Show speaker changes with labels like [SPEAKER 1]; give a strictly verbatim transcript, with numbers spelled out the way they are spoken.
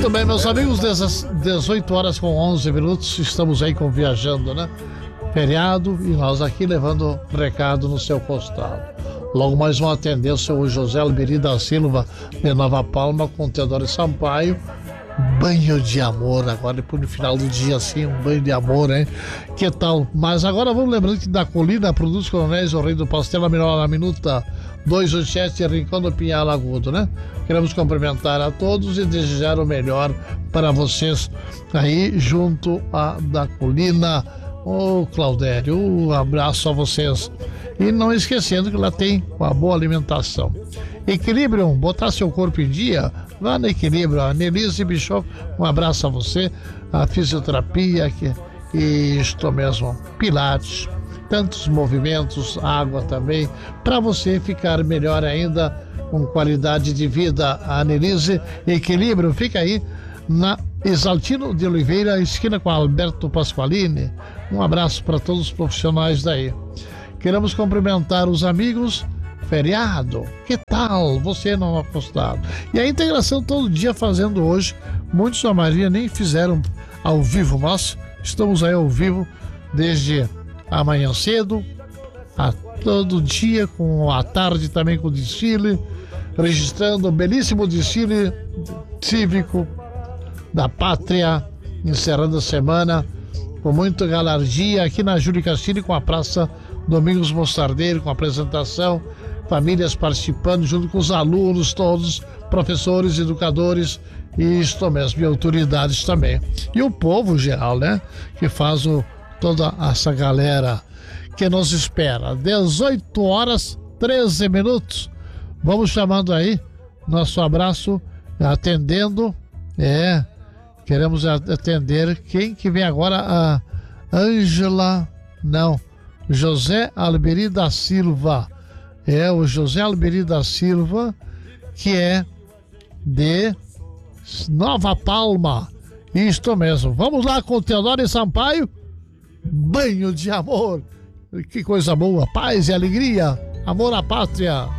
[SPEAKER 1] Muito bem, meus amigos, dezoito horas com onze minutos, estamos aí com Viajando, né? Feriado, e nós aqui levando recado no seu costado. Logo mais vão atender o seu José Alberi da Silva, de Nova Palma, com Teodoro Sampaio. Banho de amor, agora depois no final do dia, assim, um banho de amor, hein? Que tal? Mas agora vamos lembrando que da Colina, Produtos Coronéis, o Rei do Pastel, a melhor na minuta, dois oito sete, Rincão do Pinhal Agudo, né? Queremos cumprimentar a todos e desejar o melhor para vocês aí junto à da Colina. Ô, Claudério, um abraço a vocês. E não esquecendo que lá tem uma boa alimentação. Equilíbrio, botar seu corpo em dia, vá no Equilíbrio. A Nelise Bischoff, um abraço a você. A fisioterapia, que, e isto mesmo, pilates, tantos movimentos, água também, para você ficar melhor ainda, com qualidade de vida. A Nelise Equilíbrio fica aí na Exaltino de Oliveira, esquina com Alberto Pasqualini. Um abraço para todos os profissionais daí. Queremos cumprimentar os amigos. Feriado, que tal? Você não apostado. E a integração todo dia fazendo hoje. Muitos da Maria nem fizeram ao vivo, mas estamos aí ao vivo desde amanhã cedo, a todo dia, com a tarde também com o desfile, registrando o belíssimo desfile cívico da Pátria, encerrando a semana com muita galardia aqui na Júlio Castilho, com a Praça Domingos Mostardeiro, com a apresentação, famílias participando junto com os alunos todos, professores, educadores e isto mesmo, e autoridades também. E o povo geral, né? Que faz o, toda essa galera que nos espera. dezoito horas, treze minutos. Vamos chamando aí nosso abraço, atendendo. É, queremos atender quem que vem agora? A Ângela, não, José Alberi da Silva. É o José Alberi da Silva, que é de Nova Palma. Isto mesmo. Vamos lá com o Teodoro Sampaio. Banho de amor. Que coisa boa. Paz e alegria. Amor à pátria.